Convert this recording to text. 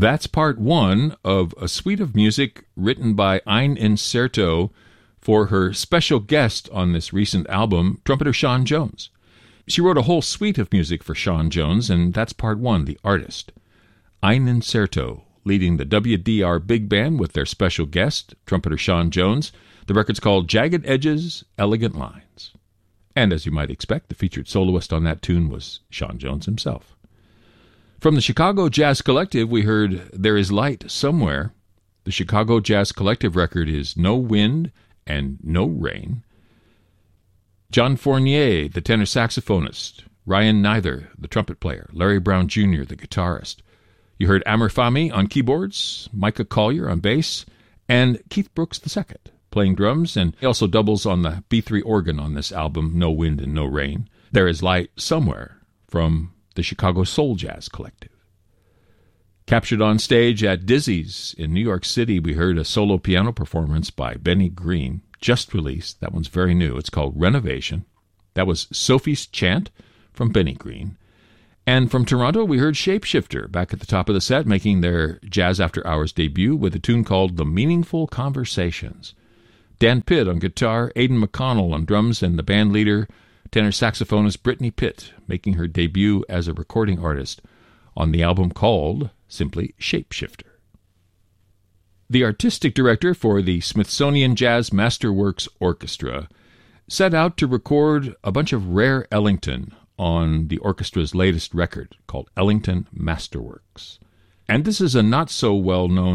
That's part one of a suite of music written by Ein Incerto for her special guest on this recent album, trumpeter Sean Jones. She wrote a whole suite of music for Sean Jones, and that's part one, The Artist. Ein Incerto, leading the WDR Big Band with their special guest, trumpeter Sean Jones. The record's called Jagged Edges, Elegant Lines. And as you might expect, the featured soloist on that tune was Sean Jones himself. From the Chicago Jazz Collective, we heard There Is Light Somewhere. The Chicago Jazz Collective record is No Wind and No Rain. John Fournier, the tenor saxophonist, Ryan Neither, the trumpet player, Larry Brown Jr., the guitarist. You heard Amr Fahmy on keyboards, Micah Collier on bass, and Keith Brooks II playing drums, and he also doubles on the B3 organ on this album, No Wind and No Rain. There Is Light Somewhere from the Chicago Soul Jazz Collective. Captured on stage at Dizzy's in New York City, we heard a solo piano performance by Benny Green, just released. That one's very new. It's called Renovation. That was Sophie's Chant from Benny Green. And from Toronto, we heard Shapeshifter back at the top of the set, making their Jazz After Hours debut with a tune called The Meaningful Conversations. Dan Pitt on guitar, Aidan McConnell on drums, and the band leader, tenor saxophonist Brittany Pitt, making her debut as a recording artist on the album called simply Shapeshifter. The artistic director for the Smithsonian Jazz Masterworks Orchestra set out to record a bunch of rare Ellington on the orchestra's latest record called Ellington Masterworks. And this is a not-so-well-known